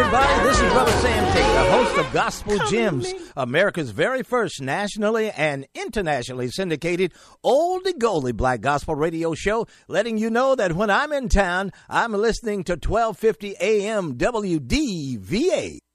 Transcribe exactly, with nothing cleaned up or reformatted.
everybody. This is Brother Sam Tate, the host of Gospel Gems, America's very first nationally and internationally syndicated oldie-goldie black gospel radio show, letting you know that when I'm in town, I'm listening to twelve fifty A M W D V A.